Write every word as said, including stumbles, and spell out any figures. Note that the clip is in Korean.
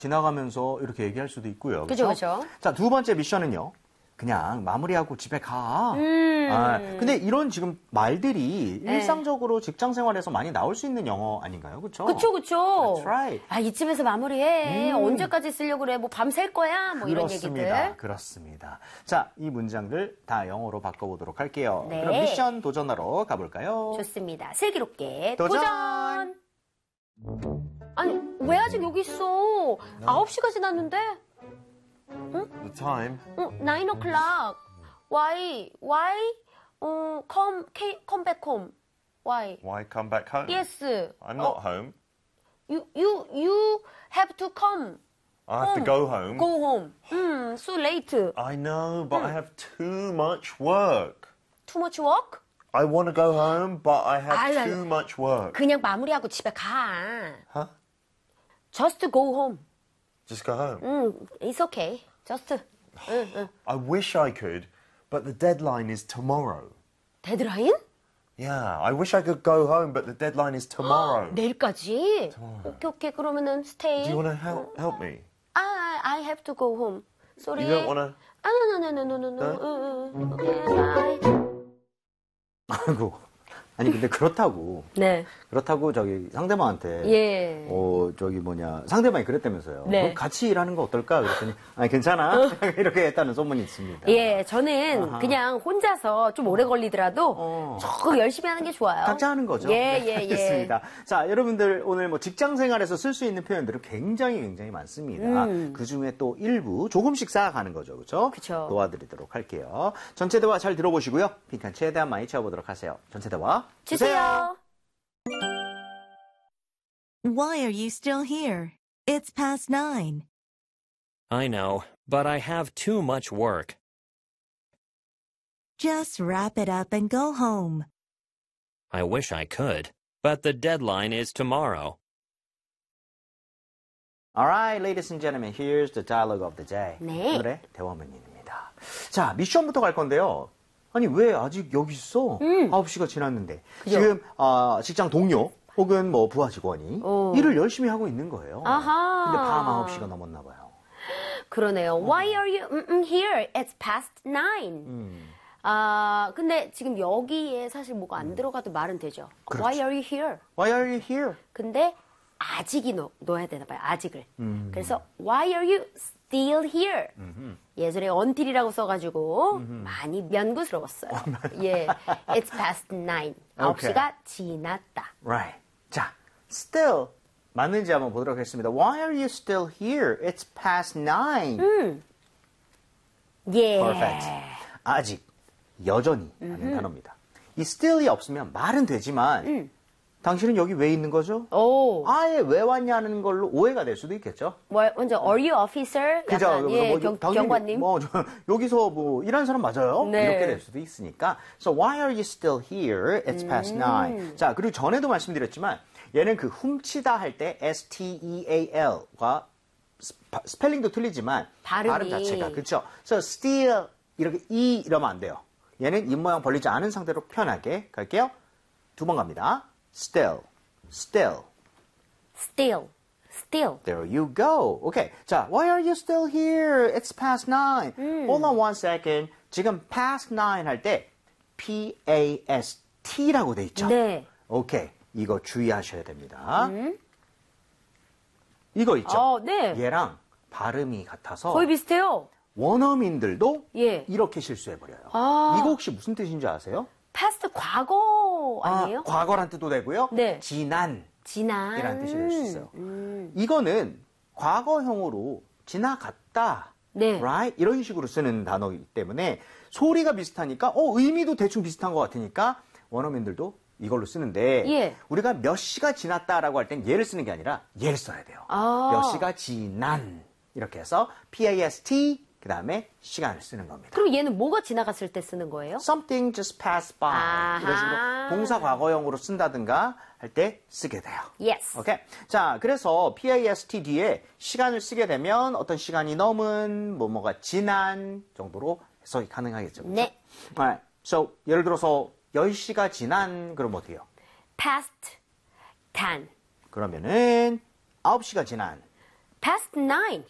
지나가면서 이렇게 얘기할 수도 있고요. 그죠, 그렇죠? 그죠. 자, 두 번째 미션은요. 그냥 마무리하고 집에 가. 음. 아, 근데 이런 지금 말들이 네. 일상적으로 직장 생활에서 많이 나올 수 있는 영어 아닌가요? 그렇죠? 그쵸, 그쵸. That's right. 아, 이쯤에서 마무리해. 음. 언제까지 쓰려고 그래? 뭐 밤샐 거야? 뭐 이런 그렇습니다. 얘기들. 그렇습니다. 자, 이 문장들 다 영어로 바꿔보도록 할게요. 네. 그럼 미션 도전하러 가볼까요? 좋습니다. 슬기롭게 도전! 도전! 아니, 왜 아직 여기 있어? 아홉 시가 지났는데? The time? 어, nine o'clock. Why? Why? 어, come, come back home. Why? Why come back home? Yes. I'm not 어, home. You, you, you have to come. I have to home. go home. Go home. Hmm, so late. I know, but I have too much work. Too much work? I want to go home, but I have 아유, too much work. 그냥 마무리하고 집에 가. Huh? Just go home. Just go home. 음, it's okay. Just. 응, 응. I wish I could, but the deadline is tomorrow. 데드라인? Yeah, I wish I could go home, but the deadline is tomorrow. 내일까지? 오케이, 오케이. 그러면은 stay. Do you want to help help me? I, I have to go home. Sorry. You don't want to? 아, no, no, no, no, no, no. 응, 응. Okay, bye. 아이고. 아니, 근데 그렇다고. 네. 그렇다고 저기 상대방한테. 예. 어, 저기 뭐냐. 상대방이 그랬다면서요. 네. 그럼 같이 일하는 거 어떨까? 그랬더니, 아니, 괜찮아. 이렇게 했다는 소문이 있습니다. 예, 저는 아하. 그냥 혼자서 좀 오래 걸리더라도 어. 조금 열심히 하는 게 좋아요. 각자 하는 거죠. 예, 네, 예, 예. 알겠습니다. 자, 여러분들 오늘 뭐 직장 생활에서 쓸 수 있는 표현들은 굉장히 굉장히 많습니다. 음. 그 중에 또 일부 조금씩 쌓아가는 거죠. 그렇죠? 그쵸. 도와드리도록 할게요. 전체 대화 잘 들어보시고요. 빈칸 최대한 많이 채워보도록 하세요. 전체 대화 주세요. Why are you still here? It's past nine. I know, but I have too much work. Just wrap it up and go home. I wish I could, but the deadline is tomorrow. Alright, ladies and gentlemen, here's the dialogue of the day. 네. 오늘의 대화문입니다. 자, 미션부터 갈 건데요. 아니, 왜 아직 여기 있어? 음. 아홉 시가 지났는데. 그죠? 지금 어, 직장 동료 혹은 뭐 부하 직원이 어. 일을 열심히 하고 있는 거예요. 아하. 근데 밤 아홉 시가 넘었나 봐요. 그러네요. Why are you mm, mm, here? It's past nine. 음. 아, 근데 지금 여기에 사실 뭐가 안 들어가도 말은 되죠. 그렇죠. Why are you here? Why are you here? 근데 아직이 넣, 넣어야 되나 봐요. 아직을. 음. 그래서 Why are you still here? 예전에 until이라고 써가지고 많이 면구스러웠어요. 예, It's past nine. 아홉 시가 지났다. Right. 자, still 맞는지 한번 보도록 하겠습니다. Why are you still here? It's past nine. 음. 예. Perfect. 아직, 여전히 하는 단어입니다. 이 still이 없으면 말은 되지만 음. 당신은 여기 왜 있는 거죠? 오. 아예 왜 왔냐는 걸로 오해가 될 수도 있겠죠. 뭐, 먼저 Are you officer? 그죠? 약간, 예, 뭐, 경, 당연히 경관님. 뭐, 저, 여기서 뭐 일하는 사람 맞아요? 네. 이렇게 될 수도 있으니까. So why are you still here? It's past 음. nine. 자, 그리고 전에도 말씀드렸지만 얘는 그 훔치다 할 때 S T E A L과 스펠링도 틀리지만 발음이. 발음 자체가 그렇죠. So steal 이렇게 E 이러면 안 돼요. 얘는 입모양 벌리지 않은 상태로 편하게 갈게요. 두 번 갑니다. Still, still. Still. Still. There you go. Okay. 자, why are you still here? It's past nine. Hold on one second. 지금 past nine 할 때 P A S T라고 돼 있죠? 네. 오케이. 이거 주의하셔야 됩니다. 이거 있죠? 어, 네. 얘랑 발음이 같아서 거의 비슷해요. 원어민들도 예. 이렇게 실수해버려요. 아. 이거 혹시 무슨 뜻인지 아세요? past 과거 아니에요? 아, 과거란 뜻도 되고요. 네. 지난. 지난. 이라는 뜻이 될 수 있어요. 음. 이거는 과거형으로 지나갔다. 네. Right? 이런 식으로 쓰는 단어이기 때문에 소리가 비슷하니까 어 의미도 대충 비슷한 것 같으니까 원어민들도 이걸로 쓰는데 예. 우리가 몇 시가 지났다라고 할 땐 얘를 쓰는 게 아니라 얘를 써야 돼요. 아. 몇 시가 지난 이렇게 해서 P A S T 그 다음에 시간을 쓰는 겁니다. 그럼 얘는 뭐가 지나갔을 때 쓰는 거예요? Something just passed by 아하. 이런 식으로 동사 과거형으로 쓴다든가 할 때 쓰게 돼요. Yes. 오케이. 자, 그래서 P A S T 뒤에 시간을 쓰게 되면 어떤 시간이 넘은, 뭐뭐가 지난 정도로 해석이 가능하겠죠. 그렇죠? 네. Alright. So, 예를 들어서 열 시가 지난, 그럼 어떻게 해요? past ten. 그러면은 아홉 시가 지난. past nine.